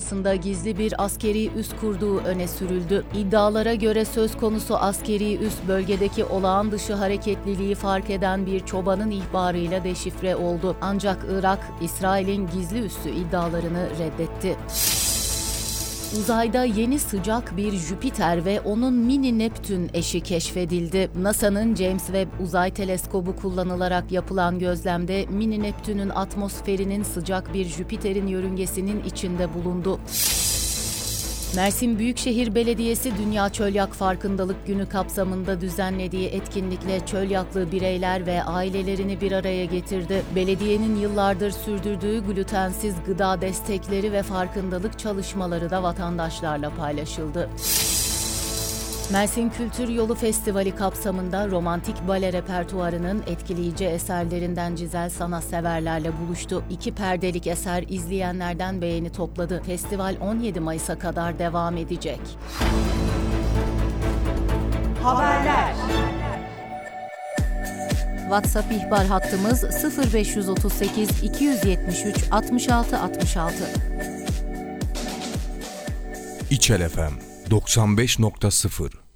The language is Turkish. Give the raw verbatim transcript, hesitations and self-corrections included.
karşısında gizli bir askeri üs kurduğu öne sürüldü. İddialara göre söz konusu askeri üs bölgedeki olağan dışı hareketliliği fark eden bir çobanın ihbarıyla deşifre oldu. Ancak Irak, İsrail'in gizli üssü iddialarını reddetti. Uzayda yeni sıcak bir Jüpiter ve onun mini Neptün eşi keşfedildi. NASA'nın James Webb Uzay Teleskobu kullanılarak yapılan gözlemde mini Neptün'ün atmosferinin sıcak bir Jüpiter'in yörüngesinin içinde bulundu. Mersin Büyükşehir Belediyesi Dünya Çölyak Farkındalık Günü kapsamında düzenlediği etkinlikle çölyaklı bireyler ve ailelerini bir araya getirdi. Belediyenin yıllardır sürdürdüğü glutensiz gıda destekleri ve farkındalık çalışmaları da vatandaşlarla paylaşıldı. Mersin Kültür Yolu Festivali kapsamında romantik bale repertuarının etkileyici eserlerinden Cizel sanatseverlerle buluştu. İki perdelik eser izleyenlerden beğeni topladı. Festival on yedi Mayıs'a kadar devam edecek. Haberler. WhatsApp ihbar hattımız sıfır beş otuz sekiz iki yüz yetmiş üç altmış altı altmış altı. İçel F M doksan beş nokta sıfır